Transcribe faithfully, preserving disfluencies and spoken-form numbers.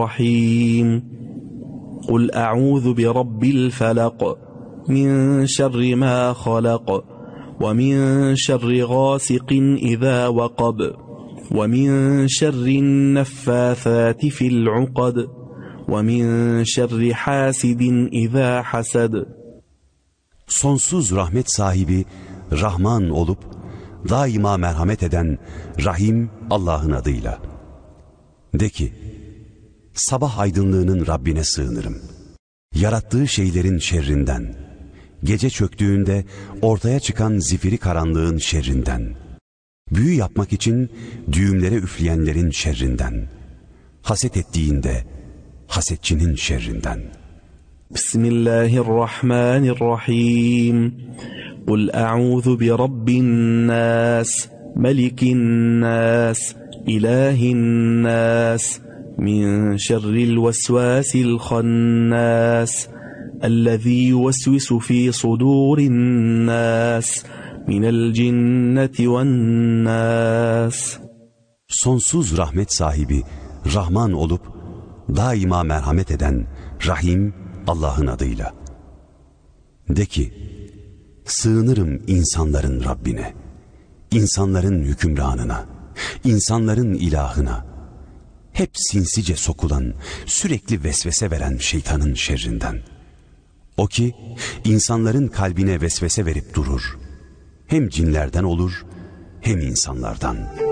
Rahim. Kul a'udhu bi rabbil falaq min şerri ma khalaq ve min şerri gasiqin iza vaqab ve min şerrin neffâthâti fil uqad ve min şerri hasidin iza hasad. Sonsuz rahmet sahibi Rahman olup daima merhamet eden Rahim Allah'ın adıyla. De ki, sabah aydınlığının Rabbine sığınırım. Yarattığı şeylerin şerrinden, gece çöktüğünde ortaya çıkan zifiri karanlığın şerrinden, büyü yapmak için düğümlere üfleyenlerin şerrinden, haset ettiğinde hasetçinin şerrinden. Bismillahirrahmanirrahim. Kul a'udhu bi rabbin nas, melikin nas, ilahin nas, min şerril vesvasil khannas, ellezî yuvesvisu fî sudûrin nas, minel cinneti ven nas. Sonsuz rahmet sahibi Rahman olup daima merhamet eden Rahim Allah'ın adıyla. De ki, sığınırım insanların Rabbine, insanların hükümranına, insanların ilahına, hep sinsice sokulan, sürekli vesvese veren şeytanın şerrinden. O ki, insanların kalbine vesvese verip durur, hem cinlerden olur, hem insanlardan.